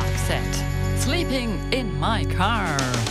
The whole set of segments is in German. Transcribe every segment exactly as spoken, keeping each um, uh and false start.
Roxette, Sleeping in my car.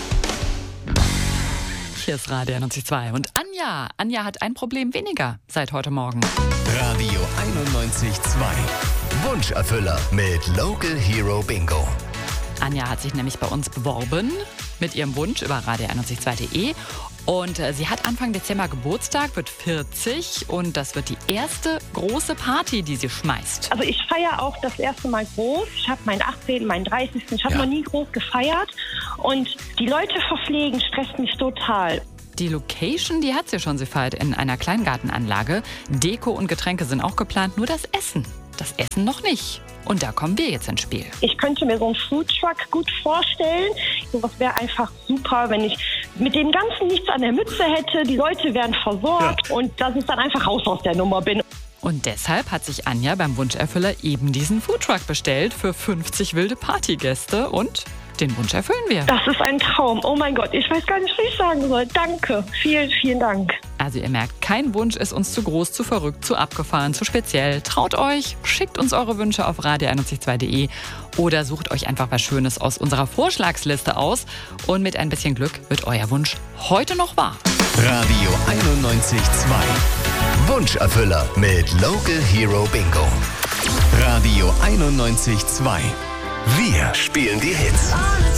Hier ist Radio einundneunzig Komma zwei und Anja. Anja hat ein Problem weniger seit heute Morgen. Radio einundneunzig Komma zwei. Wunscherfüller mit Local Hero Bingo. Anja hat sich nämlich bei uns beworben mit ihrem Wunsch über radio einundneunzig Komma zwei punkt de. Und äh, sie hat Anfang Dezember Geburtstag, wird vierzig und das wird die erste große Party, die sie schmeißt. Also ich feiere auch das erste Mal groß. Ich habe meinen achtzehnten, meinen dreißigsten Ich habe Ja. noch nie groß gefeiert. Und die Leute verpflegen stresst mich total. Die Location, die hat sie schon. Sie feiert in einer Kleingartenanlage. Deko und Getränke sind auch geplant, nur das Essen. Das Essen noch nicht. Und da kommen wir jetzt ins Spiel. Ich könnte mir so einen Foodtruck gut vorstellen. Sowas wäre einfach super, wenn ich mit dem Ganzen nichts an der Mütze hätte. Die Leute wären versorgt und dass ich dann einfach raus aus der Nummer bin. Und deshalb hat sich Anja beim Wunscherfüller eben diesen Foodtruck bestellt für fünfzig wilde Partygäste und den Wunsch erfüllen wir. Das ist ein Traum. Oh mein Gott, ich weiß gar nicht, was ich sagen soll. Danke. Vielen, vielen Dank. Also ihr merkt, kein Wunsch ist uns zu groß, zu verrückt, zu abgefahren, zu speziell. Traut euch, schickt uns eure Wünsche auf radio einundneunzig Komma zwei punkt de oder sucht euch einfach was Schönes aus unserer Vorschlagsliste aus. Und mit ein bisschen Glück wird euer Wunsch heute noch wahr. Radio einundneunzig Komma zwei. Wunscherfüller mit Local Hero Bingo. Radio einundneunzig Komma zwei. Wir spielen die Hits.